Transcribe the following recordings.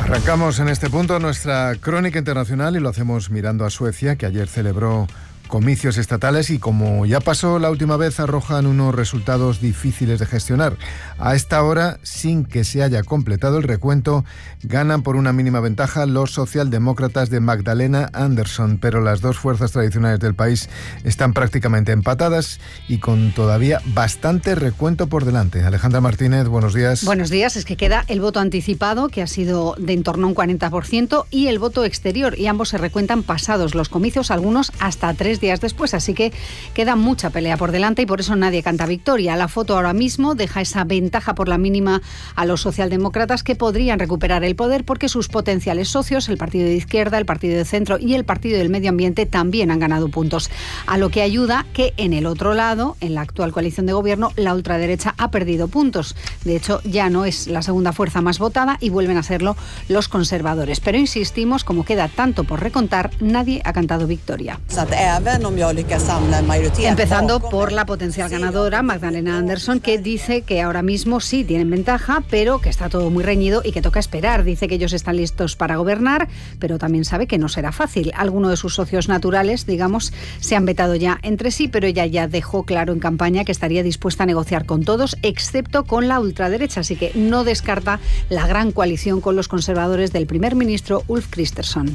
Arrancamos en este punto nuestra crónica internacional y lo hacemos mirando a Suecia, que ayer celebró comicios estatales y, como ya pasó la última vez, arrojan unos resultados difíciles de gestionar. A esta hora, sin que se haya completado el recuento, ganan por una mínima ventaja los socialdemócratas de Magdalena Andersson, pero las dos fuerzas tradicionales del país están prácticamente empatadas y con todavía bastante recuento por delante. Alejandra Martínez, buenos días. Buenos días. Es que queda el voto anticipado, que ha sido de en torno a un 40%, y el voto exterior, y ambos se recuentan pasados los comicios, algunos hasta 3 días después, así que queda mucha pelea por delante y por eso nadie canta victoria. La foto ahora mismo deja esa ventaja por la mínima a los socialdemócratas, que podrían recuperar el poder porque sus potenciales socios, el partido de izquierda, el partido de centro y el partido del medio ambiente, también han ganado puntos. A lo que ayuda que en el otro lado, en la actual coalición de gobierno, la ultraderecha ha perdido puntos. De hecho, ya no es la segunda fuerza más votada y vuelven a serlo los conservadores. Pero insistimos, como queda tanto por recontar, nadie ha cantado victoria. Empezando por la potencial ganadora, Magdalena Andersson, que dice que ahora mismo sí tienen ventaja, pero que está todo muy reñido y que toca esperar. Dice que ellos están listos para gobernar, pero también sabe que no será fácil. Algunos de sus socios naturales, digamos, se han vetado ya entre sí, pero ella ya dejó claro en campaña que estaría dispuesta a negociar con todos, excepto con la ultraderecha, así que no descarta la gran coalición con los conservadores del primer ministro Ulf Kristersson.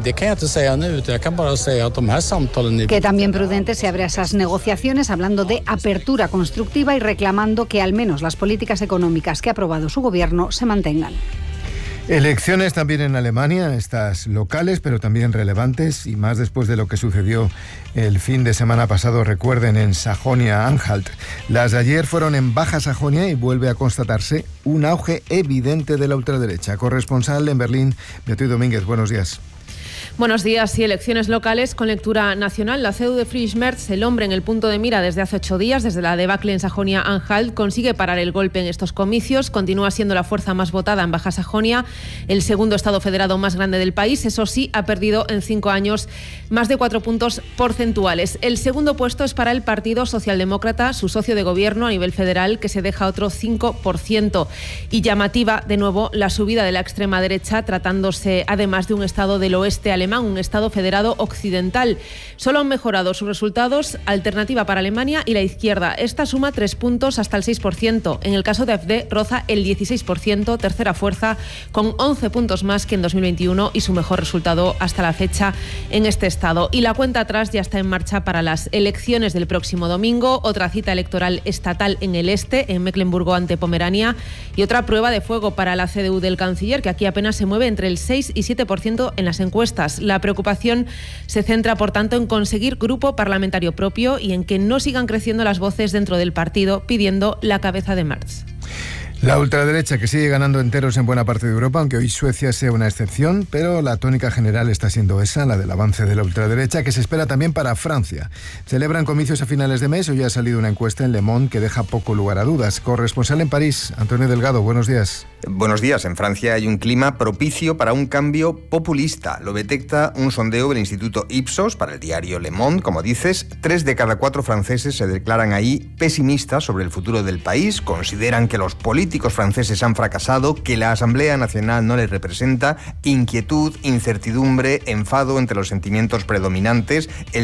Que también prudente se abre a esas negociaciones, hablando de apertura constructiva y reclamando que al menos las políticas económicas que ha aprobado su gobierno se mantengan. Elecciones también en Alemania, estas locales, pero también relevantes, y más después de lo que sucedió el fin de semana pasado, recuerden, en Sajonia-Anhalt. Las de ayer fueron en Baja Sajonia y vuelve a constatarse un auge evidente de la ultraderecha. Corresponsal en Berlín, Beatriz Domínguez, buenos días. Buenos días. Sí, elecciones locales con lectura nacional. La CDU de Friedrich Merz, el hombre en el punto de mira desde hace 8 días, desde la debacle en Sajonia-Anhalt, consigue parar el golpe en estos comicios. Continúa siendo la fuerza más votada en Baja Sajonia, el segundo estado federado más grande del país. Eso sí, ha perdido en 5 años más de 4 puntos porcentuales. El segundo puesto es para el Partido Socialdemócrata, su socio de gobierno a nivel federal, que se deja otro 5%. Y llamativa, de nuevo, la subida de la extrema derecha, tratándose además de un estado del oeste alemán, un estado federado occidental. Solo han mejorado sus resultados Alternativa para Alemania y la izquierda. Esta suma 3 puntos hasta el 6%. En el caso de AfD roza el 16%, tercera fuerza, con 11 puntos más que en 2021 y su mejor resultado hasta la fecha en este estado. Y la cuenta atrás ya está en marcha para las elecciones del próximo domingo. Otra cita electoral estatal en el este, en Mecklemburgo ante Pomerania, y otra prueba de fuego para la CDU del canciller, que aquí apenas se mueve entre el 6 y 7% en las encuestas. La preocupación se centra, por tanto, en conseguir grupo parlamentario propio y en que no sigan creciendo las voces dentro del partido pidiendo la cabeza de Merz. La ultraderecha, que sigue ganando enteros en buena parte de Europa, aunque hoy Suecia sea una excepción, pero la tónica general está siendo esa, la del avance de la ultraderecha, que se espera también para Francia. Celebran comicios a finales de mes. Hoy ha salido una encuesta en Le Monde que deja poco lugar a dudas. Corresponsal en París, Antonio Delgado, buenos días. Buenos días. En Francia hay un clima propicio para un cambio populista. Lo detecta un sondeo del Instituto Ipsos para el diario Le Monde. Como dices, 3 de cada 4 franceses se declaran ahí pesimistas sobre el futuro del país. Consideran que los políticos franceses han fracasado, que la Asamblea Nacional no les representa. Inquietud, incertidumbre, enfado entre los sentimientos predominantes. El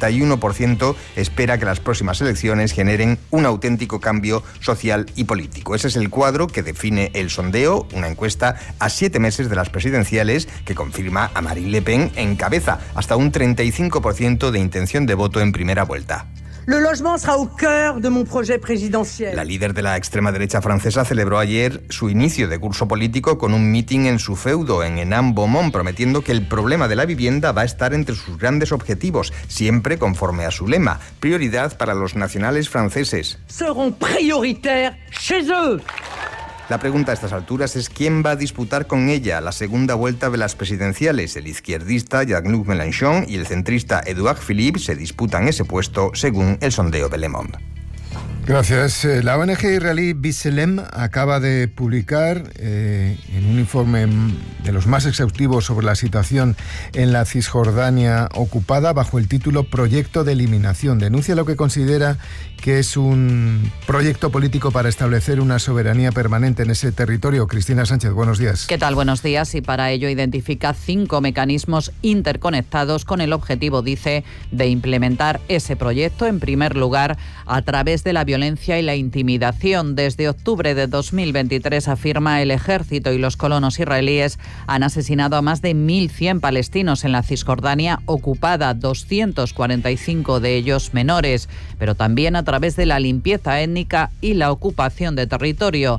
71% espera que las próximas elecciones generen un auténtico cambio social y político. Ese es el cuadro que define el sondeo, una encuesta a 7 meses de las presidenciales que confirma a Marine Le Pen en cabeza, hasta un 35% de intención de voto en primera vuelta. Le logement sera au cœur de mon projet présidentiel. La líder de la extrema derecha francesa celebró ayer su inicio de curso político con un mitin en su feudo, en Hénin-Beaumont, prometiendo que el problema de la vivienda va a estar entre sus grandes objetivos, siempre conforme a su lema: prioridad para los nacionales franceses. Seront prioritaires chez eux. La pregunta a estas alturas es quién va a disputar con ella la segunda vuelta de las presidenciales. El izquierdista Jean-Luc Mélenchon y el centrista Édouard Philippe se disputan ese puesto, según el sondeo de Le Monde. Gracias. La ONG israelí B'Tselem acaba de publicar en un informe de los más exhaustivos sobre la situación en la Cisjordania ocupada bajo el título Proyecto de Eliminación. Denuncia lo que considera que es un proyecto político para establecer una soberanía permanente en ese territorio. Cristina Sánchez, buenos días. ¿Qué tal? Buenos días. Y para ello identifica 5 mecanismos interconectados con el objetivo, dice, de implementar ese proyecto. En primer lugar, a través de la violencia y la intimidación. Desde octubre de 2023, afirma, el ejército y los colonos israelíes han asesinado a más de 1.100 palestinos en la Cisjordania ocupada, 245 de ellos menores, pero también a través de la limpieza étnica y la ocupación de territorio.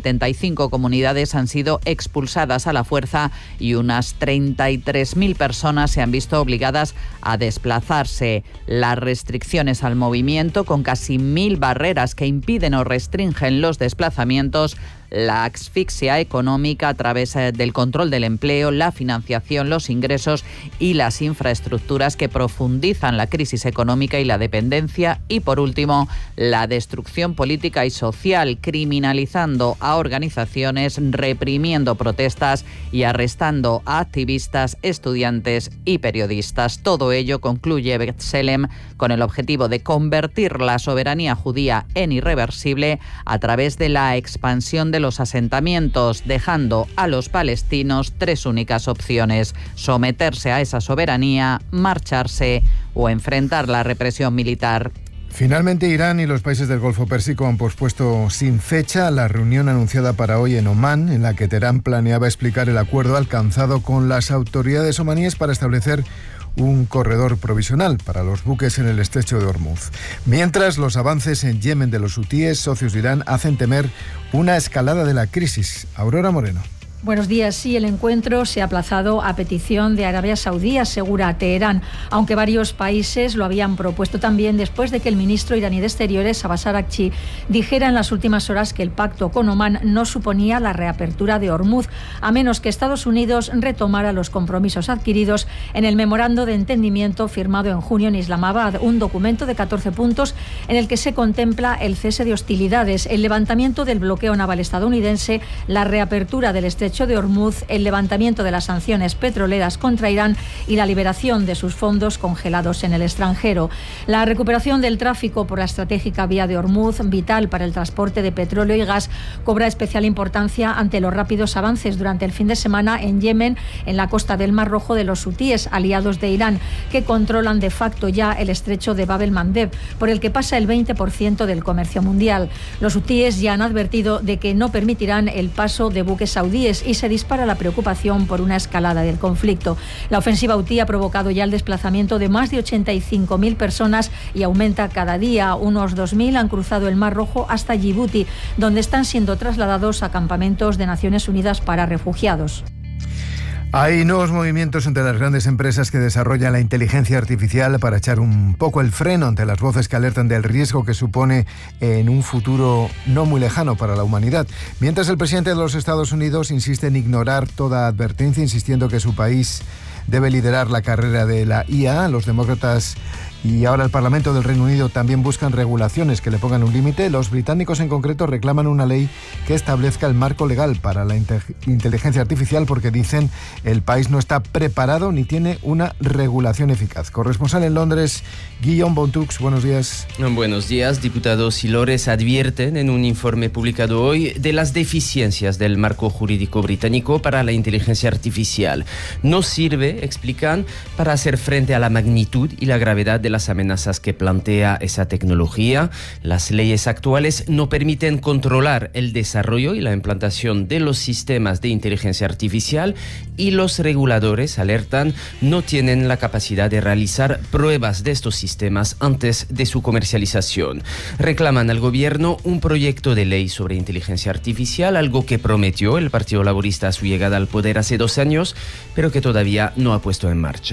75 comunidades han sido expulsadas a la fuerza y unas 33.000 personas se han visto obligadas a desplazarse. Las restricciones al movimiento, con casi 1.000 barreras que impiden o restringen los desplazamientos, la asfixia económica a través del control del empleo, la financiación, los ingresos y las infraestructuras que profundizan la crisis económica y la dependencia, y por último, la destrucción política y social, criminalizando a organizaciones, reprimiendo protestas y arrestando a activistas, estudiantes y periodistas. Todo ello, concluye B'Tselem, con el objetivo de convertir la soberanía judía en irreversible a través de la expansión de los asentamientos, dejando a los palestinos 3 únicas opciones: someterse a esa soberanía, marcharse o enfrentar la represión militar. Finalmente, Irán y los países del Golfo Pérsico han pospuesto sin fecha la reunión anunciada para hoy en Omán, en la que Teherán planeaba explicar el acuerdo alcanzado con las autoridades omaníes para establecer un corredor provisional para los buques en el estrecho de Hormuz. Mientras, los avances en Yemen de los hutíes, socios de Irán, hacen temer una escalada de la crisis. Aurora Moreno. Buenos días. Sí, el encuentro se ha aplazado a petición de Arabia Saudí, asegura Teherán, aunque varios países lo habían propuesto también después de que el ministro iraní de Exteriores, Abbas Araghchi, dijera en las últimas horas que el pacto con Omán no suponía la reapertura de Hormuz, a menos que Estados Unidos retomara los compromisos adquiridos en el memorando de entendimiento firmado en junio en Islamabad, un documento de 14 puntos en el que se contempla el cese de hostilidades, el levantamiento del bloqueo naval estadounidense, la reapertura del estrecho de Hormuz, el levantamiento de las sanciones petroleras contra Irán y la liberación de sus fondos congelados en el extranjero. La recuperación del tráfico por la estratégica vía de Hormuz, vital para el transporte de petróleo y gas, cobra especial importancia ante los rápidos avances durante el fin de semana en Yemen, en la costa del Mar Rojo, de los hutíes, aliados de Irán, que controlan de facto ya el estrecho de Bab el-Mandeb, por el que pasa el 20% del comercio mundial. Los hutíes ya han advertido de que no permitirán el paso de buques saudíes y se dispara la preocupación por una escalada del conflicto. La ofensiva hutí ha provocado ya el desplazamiento de más de 85.000 personas y aumenta cada día. Unos 2.000 han cruzado el Mar Rojo hasta Djibouti, donde están siendo trasladados a campamentos de Naciones Unidas para refugiados. Hay nuevos movimientos entre las grandes empresas que desarrollan la inteligencia artificial para echar un poco el freno ante las voces que alertan del riesgo que supone en un futuro no muy lejano para la humanidad. Mientras, el presidente de los Estados Unidos insiste en ignorar toda advertencia, insistiendo que su país debe liderar la carrera de la IA. Los demócratas y ahora el Parlamento del Reino Unido también buscan regulaciones que le pongan un límite. Los británicos en concreto reclaman una ley que establezca el marco legal para la inteligencia artificial, porque dicen el país no está preparado ni tiene una regulación eficaz. Corresponsal en Londres, Guillaume Bontux, buenos días. Buenos días. Diputados y lores advierten en un informe publicado hoy de las deficiencias del marco jurídico británico para la inteligencia artificial. No sirve, explican, para hacer frente a la magnitud y la gravedad de las amenazas que plantea esa tecnología. Las leyes actuales no permiten controlar el desarrollo y la implantación de los sistemas de inteligencia artificial, y los reguladores, alertan, no tienen la capacidad de realizar pruebas de estos sistemas antes de su comercialización. Reclaman al gobierno un proyecto de ley sobre inteligencia artificial, algo que prometió el Partido Laborista a su llegada al poder hace 2 años, pero que todavía no ha puesto en marcha.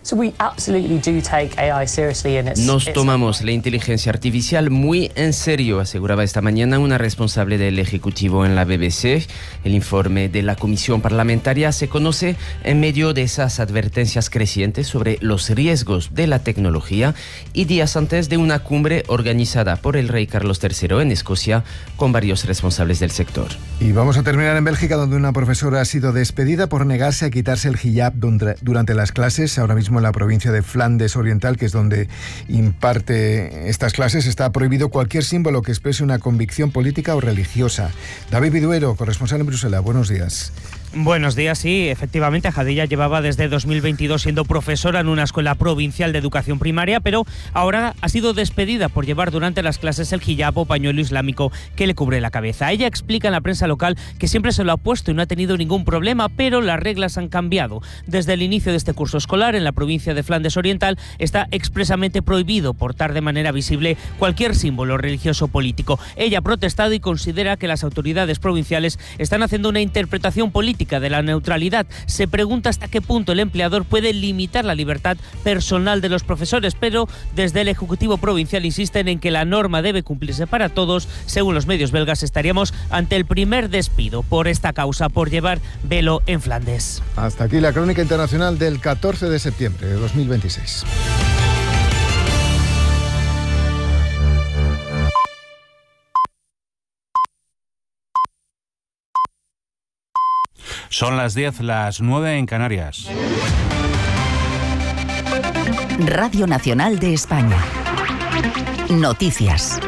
Nos tomamos la inteligencia artificial muy en serio, aseguraba esta mañana una responsable del Ejecutivo en la BBC. El informe de la Comisión Parlamentaria se conoce en medio de esas advertencias crecientes sobre los riesgos de la tecnología y días antes de una cumbre organizada por el rey Carlos III en Escocia con varios responsables del sector. Y vamos a terminar en Bélgica, donde una profesora ha sido despedida por negarse a quitarse el hijab durante las clases. Ahora mismo en la provincia de Flandes Oriental, que es donde imparte estas clases, está prohibido cualquier símbolo que exprese una convicción política o religiosa. David Viduero, corresponsal en Bruselas, buenos días. Buenos días, sí, efectivamente, Jadilla llevaba desde 2022 siendo profesora en una escuela provincial de educación primaria, pero ahora ha sido despedida por llevar durante las clases el hijab o pañuelo islámico que le cubre la cabeza. Ella explica en la prensa local que siempre se lo ha puesto y no ha tenido ningún problema, pero las reglas han cambiado. Desde el inicio de este curso escolar, en la provincia de Flandes Oriental, está expresamente prohibido portar de manera visible cualquier símbolo religioso o político. Ella ha protestado y considera que las autoridades provinciales están haciendo una interpretación política de la neutralidad. Se pregunta hasta qué punto el empleador puede limitar la libertad personal de los profesores, pero desde el Ejecutivo Provincial insisten en que la norma debe cumplirse para todos. Según los medios belgas, estaríamos ante el primer despido por esta causa, por llevar velo en Flandes. Hasta aquí la crónica internacional del 14 de septiembre de 2026. Son las 10, las 9 en Canarias. Radio Nacional de España. Noticias.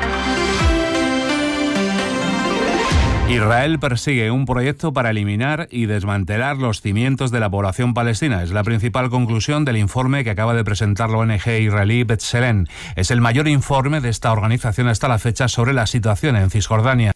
Israel persigue un proyecto para eliminar y desmantelar los cimientos de la población palestina. Es la principal conclusión del informe que acaba de presentar la ONG israelí B'Tselem. Es el mayor informe de esta organización hasta la fecha sobre la situación en Cisjordania.